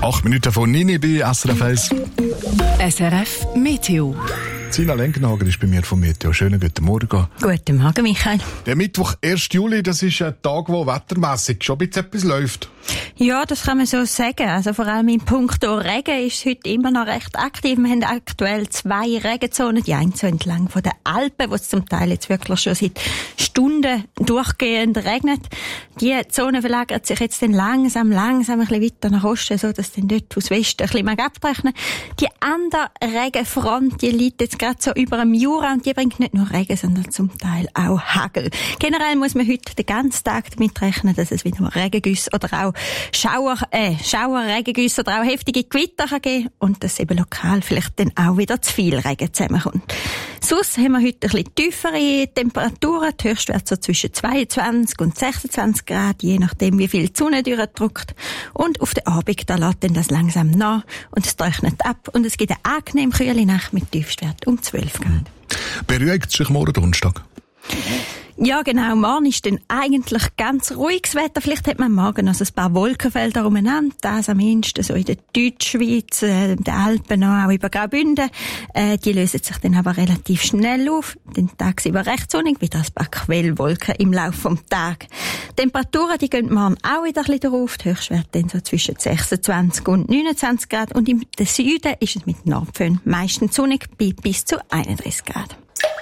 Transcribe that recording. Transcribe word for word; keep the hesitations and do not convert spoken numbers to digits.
Acht Minuten von Nini bei S R F eins. S R F Meteo. Sina Lenkenhagen ist bei mir vom Meteo. Schönen guten Morgen. Guten Morgen, Michael. Der Mittwoch, ersten Juli, das ist ein Tag, wo wettermässig schon ein bisschen etwas läuft. Ja, das kann man so sagen. Also vor allem in puncto Regen ist es heute immer noch recht aktiv. Wir haben aktuell zwei Regenzonen. Die eine so entlang von den Alpen, wo es zum Teil jetzt wirklich schon seit Stunden durchgehend regnet. Die Zone verlagert sich jetzt dann langsam, langsam ein bisschen weiter nach Osten, so dass dann dort aus Westen ein bisschen abrechnen. Die andere Regenfront, die liegt jetzt gerade so über dem Jura und die bringt nicht nur Regen, sondern zum Teil auch Hagel. Generell muss man heute den ganzen Tag damit rechnen, dass es wieder mal Regengüsse oder auch Schauer, äh, Schauer, Regengüsse oder auch heftige Gewitter kann geben und dass eben lokal vielleicht dann auch wieder zu viel Regen zusammenkommt. Sonst haben wir heute ein bisschen tiefere Temperaturen. Die Höchstwerte so zwischen zweiundzwanzig und sechsundzwanzig Grad, je nachdem, wie viel die Sonne durchdrückt. Und auf den Abend, da lässt dann das langsam nach und es trocknet ab und es gibt eine angenehm kühle Nacht mit Tiefstwert um zwölf Grad. Beruhigt sich morgen Donnerstag? Ja, genau. Morgen ist dann eigentlich ganz ruhiges Wetter. Vielleicht hat man morgen noch ein paar Wolkenfelder umeinander. Das am ehesten so in der Deutschschweiz, äh, den Alpen noch, auch über Graubünden. Äh, die lösen sich dann aber relativ schnell auf. Den Tag über recht sonnig, wieder ein paar Quellwolken im Laufe des Tages. Die Temperaturen, die gehen morgen auch wieder ein bisschen drauf. Die Höchstwerte dann so zwischen sechsundzwanzig und neunundzwanzig Grad. Und im Süden ist es mit Nordföhn meistens sonnig bei bis zu einunddreißig Grad.